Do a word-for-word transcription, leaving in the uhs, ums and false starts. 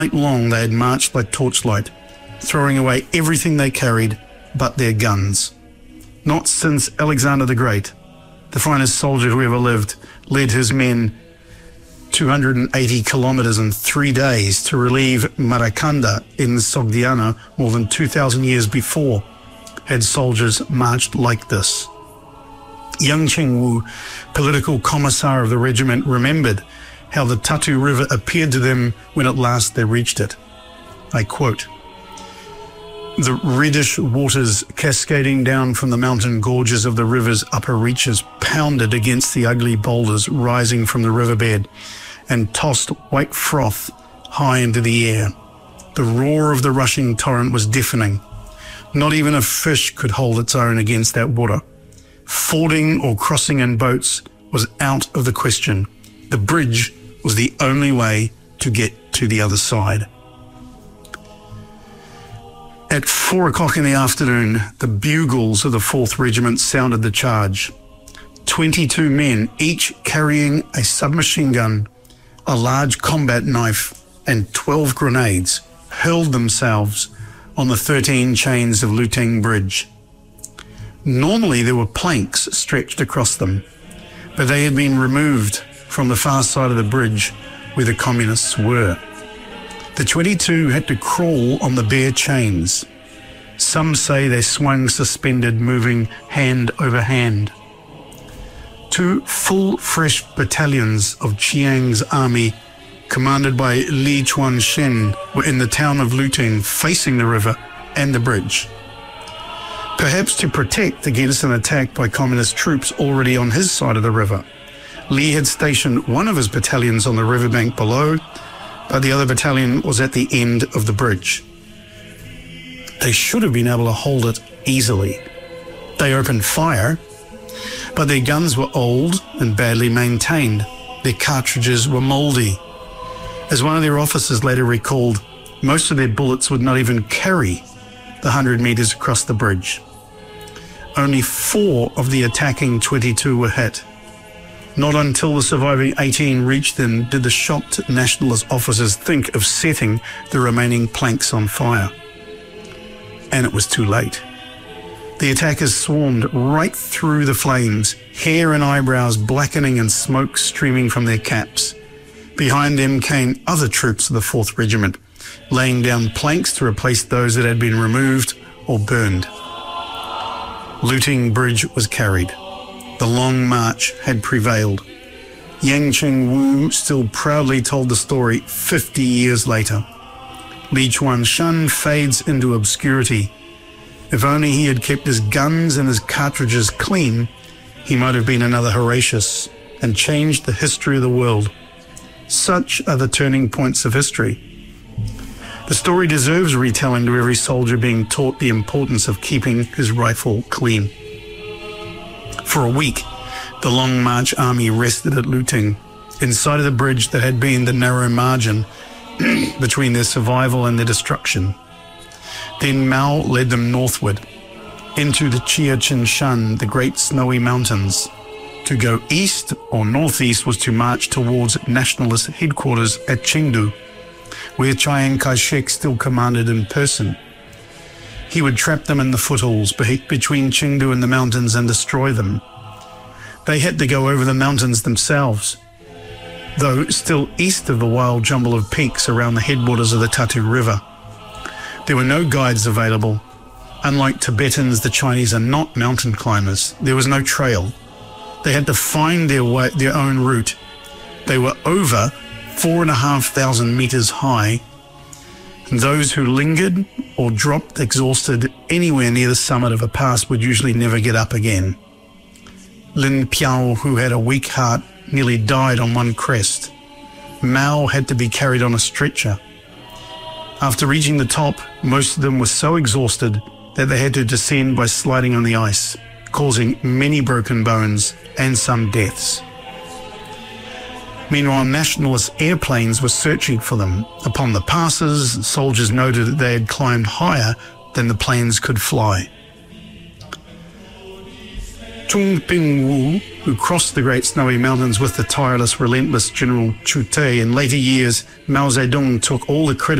night long they had marched by torchlight, throwing away everything they carried but their guns. Not since Alexander the Great, the finest soldier who ever lived, led his men two hundred eighty kilometers in three days to relieve Maracanda in Sogdiana more than two thousand years before, had soldiers marched like this. Yang Chengwu, political commissar of the regiment, remembered how the Tatu River appeared to them when at last they reached it. I quote, "The reddish waters cascading down from the mountain gorges of the river's upper reaches pounded against the ugly boulders rising from the riverbed and tossed white froth high into the air. The roar of the rushing torrent was deafening. Not even a fish could hold its own against that water. Fording or crossing in boats was out of the question. The bridge was the only way to get to the other side." At four o'clock in the afternoon, the bugles of the fourth Regiment sounded the charge. Twenty-two men, each carrying a submachine gun, a large combat knife, and twelve grenades, hurled themselves on the thirteen chains of Luteng Bridge. Normally there were planks stretched across them, but they had been removed from the far side of the bridge where the communists were. The twenty-two had to crawl on the bare chains. Some say they swung suspended, moving hand over hand. Two full fresh battalions of Chiang's army, commanded by Li Chuan-shen, were in the town of Luteng, facing the river and the bridge. Perhaps to protect against an attack by communist troops already on his side of the river, Li had stationed one of his battalions on the riverbank below, but the other battalion was at the end of the bridge. They should have been able to hold it easily. They opened fire, but their guns were old and badly maintained. Their cartridges were mouldy. As one of their officers later recalled, most of their bullets would not even carry the hundred meters across the bridge. Only four of the attacking twenty-two were hit. Not until the surviving eighteen reached them did the shocked nationalist officers think of setting the remaining planks on fire. And it was too late. The attackers swarmed right through the flames, hair and eyebrows blackening and smoke streaming from their caps. Behind them came other troops of the fourth Regiment, laying down planks to replace those that had been removed or burned. Luteng Bridge was carried. The long march had prevailed. Yang Chengwu still proudly told the story fifty years later. Li Chuan-shen fades into obscurity. If only he had kept his guns and his cartridges clean, he might have been another Horatius and changed the history of the world. Such are the turning points of history. The story deserves retelling to every soldier being taught the importance of keeping his rifle clean. For a week, the Long March army rested at Luteng, inside of the bridge that had been the narrow margin between their survival and their destruction. Then Mao led them northward, into the Chia-Chin-shan, the great snowy mountains. To go east or northeast was to march towards nationalist headquarters at Chengdu, where Chiang Kai-shek still commanded in person. He would trap them in the foothills between Chengdu and the mountains and destroy them. They had to go over the mountains themselves, though still east of the wild jumble of peaks around the headwaters of the Tatu River. There were no guides available. Unlike Tibetans, the Chinese are not mountain climbers. There was no trail. They had to find their way, their own route. They were over four and a half thousand meters high. And those who lingered or dropped exhausted anywhere near the summit of a pass would usually never get up again. Lin Piao, who had a weak heart, nearly died on one crest. Mao had to be carried on a stretcher. After reaching the top, most of them were so exhausted that they had to descend by sliding on the ice, causing many broken bones and some deaths. Meanwhile, nationalist airplanes were searching for them. Upon the passes, soldiers noted that they had climbed higher than the planes could fly. Tung Ping-wu, who crossed the Great Snowy Mountains with the tireless, relentless General Chu Te. In later years, Mao Zedong took all the credit